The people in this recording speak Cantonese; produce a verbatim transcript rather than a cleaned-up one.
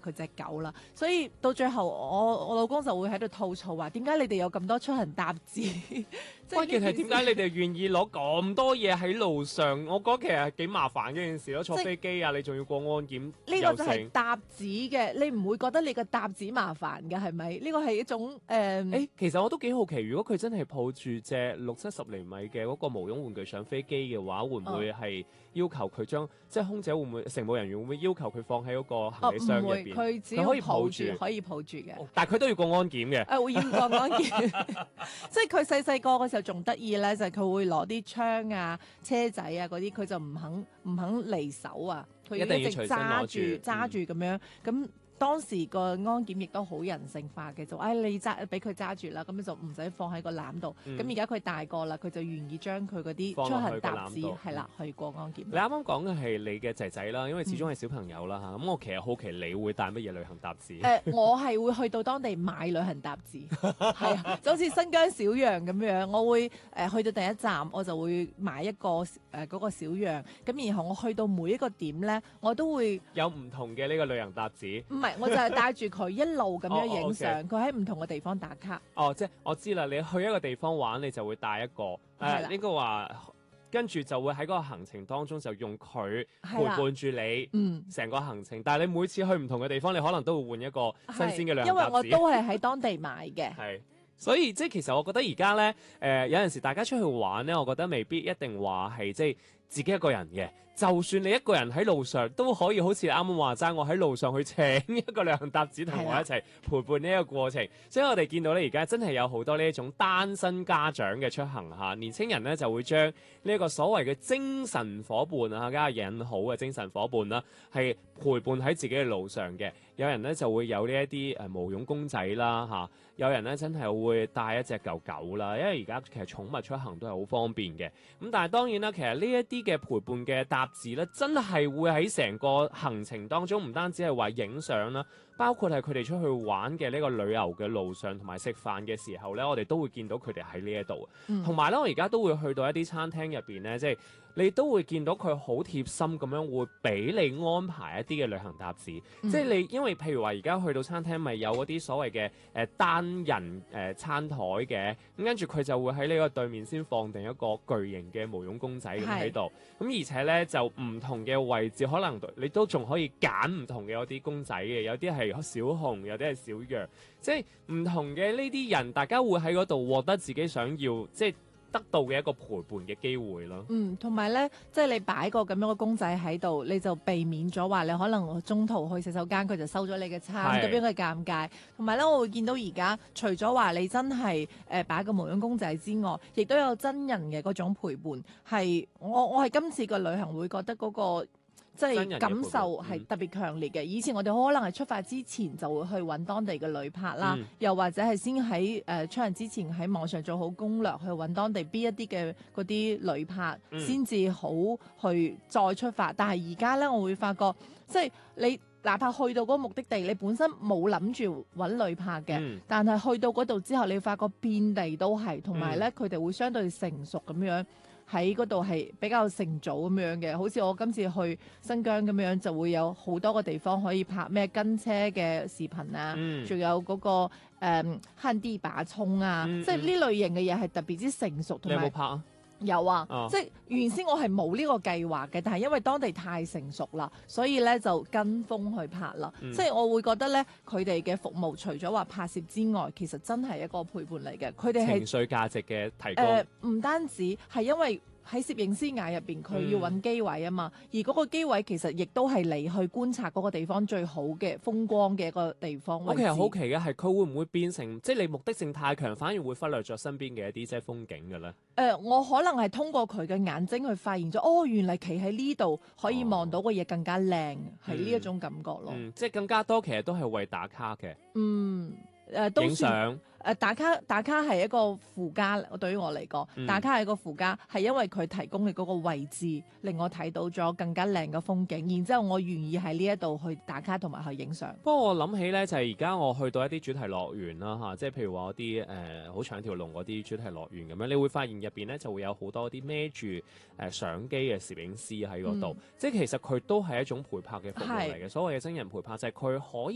佢隻狗啦。所以到最後我我老公就會喺度吐槽話：點解你哋有咁多出行搭子？ 關鍵係點解你哋願意攞咁多嘢喺路上？我覺得其實係幾麻煩嘅一件事咯。坐飛機啊，你仲要過安檢， 呢個就係搭子嘅，你唔會覺得你個搭子麻煩嘅係咪？呢個係一種誒。呃誒，其實我都幾好奇，如果佢真係抱住隻六七十厘米嘅嗰個毛絨玩具上飛機嘅話，會唔會係要求佢將、哦、即係空姐會唔會乘務人員會唔會要求佢放喺嗰個行李箱入邊？ 佢、哦、只要可以抱住，可以抱住嘅、哦。 但係佢都要過安檢嘅。誒、 啊，會要過安檢。即係佢細細個嗰時候仲得意咧，就係、是、佢會攞啲槍啊、車仔啊嗰啲，佢就唔肯唔肯離手啊，佢一直揸住揸住咁樣咁。嗯當時個安檢亦都好人性化嘅，就誒、哎、你揸俾佢揸住啦，咁就唔使放喺個籃度。咁而家佢大個啦，佢就願意將佢嗰啲出行搭子係啦去過安檢。 你啱啱講嘅係你嘅仔仔啦，因為始終係小朋友啦嚇。咁、嗯、我其實好奇你會帶乜嘢旅行搭子？誒、 呃，我係會去到當地買旅行搭子，係啊，就好似新疆小羊咁樣，我會誒、呃、去到第一站，我就會買一個誒嗰、呃那個小羊，咁然後我去到每一個點咧，我都會有唔同嘅呢個旅行搭子。 唔係，我就係帶住佢一路咁樣影相，佢喺唔同嘅地方打卡。 哦，即係我知啦，你去一個地方玩，你就會帶一個誒，呃、應該話跟住就會喺嗰個行程當中就用佢陪伴住你，嗯，成個行程。但係你每次去唔同嘅地方，你可能都會換一個新鮮嘅旅行搭子。 因為我都係喺當地買嘅。 係。所以即係其實我覺得而家咧，誒、呃、有陣時大家出去玩咧，我覺得未必一定話係即係自己一個人嘅。就算你一個人喺路上都可以好似啱啱話齋，我喺路上去請一個旅行搭子同我一齊陪伴呢一個過程。所以我哋見到咧，而家真係有好多呢一種單身家長嘅出行嚇，年輕人咧就會將呢一個所謂嘅精神伙伴啊，加引好嘅精神伙伴啦，係陪伴喺自己嘅路上嘅。有人咧就會有呢一啲誒毛絨公仔啦嚇，有人咧真係會帶一隻狗狗啦，因為而家其實寵物出行都係好方便嘅。咁但係當然啦，其實呢一啲嘅陪伴嘅搭子咧，真係會喺成個行程當中，唔單止係話影相啦，包括係佢哋出去玩嘅呢個旅遊嘅路上同埋食飯嘅時候咧，我哋都會見到佢哋喺呢一度。同埋咧，我而家都會去到一啲餐廳入邊咧，即係你都會見到佢好貼心咁樣會俾你安排一啲嘅旅行搭子。嗯、即係你因為譬如話而家去到餐廳咪有嗰啲所謂嘅誒、呃、單人誒、呃、餐台嘅，咁跟住佢就會喺呢個對面先放定一個巨型嘅毛絨公仔咁喺度。咁而且咧就唔同嘅位置，可能你都仲可以揀唔同嘅嗰啲公仔嘅，有啲係小熊，有啲係小羊，即係唔同嘅呢啲人，大家會喺嗰度獲得自己想要即係得到嘅一個陪伴嘅機會咯。嗯， 同埋咧，即係你擺個咁樣嘅公仔喺度，你就避免咗話你可能中途去洗手間，佢就收咗你嘅餐，咁樣嘅尷尬。同埋咧，我會見到而家除咗話你真係誒擺個毛絨公仔之外，亦都有真人嘅嗰種陪伴。係我我係今次個旅行會覺得嗰個。即係感受係特別強烈嘅。以前我哋可能係出發之前就會去揾當地嘅旅拍啦，嗯、又或者係先喺誒、呃、出行之前喺網上做好攻略，去揾當地邊一啲嘅嗰啲旅拍，先至、嗯、好去再出發。但係而家呢，我會發覺即係你哪怕去到嗰個目的地，你本身冇諗住揾旅拍嘅，嗯、但係去到嗰度之後，你會發覺遍地都係，同埋呢，佢哋、嗯、會相對成熟咁樣。喺嗰度係比較成組咁樣嘅，好似我今次去新疆咁樣，就會有好多個地方可以拍咩跟車嘅視頻啊，仲、嗯、有嗰、嗰個誒坑地拔蔥啊，嗯、即係呢類型嘅嘢係特別之成熟。同埋你有冇拍啊？ 有啊， 哦、 即係原先我係冇呢個計劃嘅，但係因為當地太成熟啦，所以咧就跟風去拍啦。嗯、即係我會覺得咧，佢哋嘅服務除咗話拍攝之外，其實真係一個陪伴嚟嘅。佢哋係情緒價值嘅提供。 誒、呃，唔單止係因為喺攝影師眼入邊，佢要揾機位啊嘛，嗯、而嗰個機位其實亦都係你去觀察嗰個地方最好嘅風光嘅一個地方。 我其實好奇嘅係，佢會唔會變成即係你目的性太強，反而會忽略咗身邊嘅一啲即係風景嘅咧？誒、 呃，我可能係通過佢嘅眼睛去發現咗，哦，原來企喺呢度可以望到嘅嘢更加靚，係呢一種感覺咯。 嗯，即係更加多其實都係為打卡嘅。 嗯。誒、呃、都算影相誒打卡打卡係一個附加，對於我嚟講，嗯、打卡係一個附加，係因為佢提供嘅嗰個位置令我睇到咗更加靚嘅風景，然之後我願意喺呢一度去打卡同埋去影相。 不過我諗起咧，就係而家我去到一啲主題樂園啦嚇，即係譬如話嗰啲誒好長條龍嗰啲主題樂園咁樣，你會發現入邊咧就會有好多啲孭住誒相機嘅攝影師喺嗰度，嗯、即係其實佢都係一種陪拍嘅服務嚟嘅。是所謂嘅真人陪拍就係佢可以。